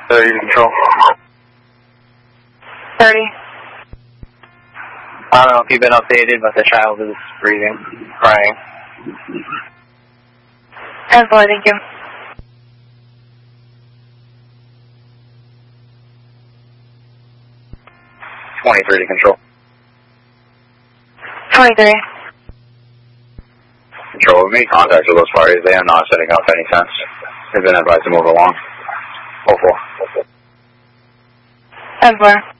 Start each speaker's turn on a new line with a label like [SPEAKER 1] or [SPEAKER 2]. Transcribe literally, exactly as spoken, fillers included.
[SPEAKER 1] thirty control.
[SPEAKER 2] thirty.
[SPEAKER 1] I don't know if you've been updated, but the child is breathing, crying.
[SPEAKER 2] ten four, thank you.
[SPEAKER 1] twenty-three to control.
[SPEAKER 2] twenty-three.
[SPEAKER 1] Control, we made contact with those parties. They are not setting up any sense. They've been advised to move along. Oh four.
[SPEAKER 2] ten four.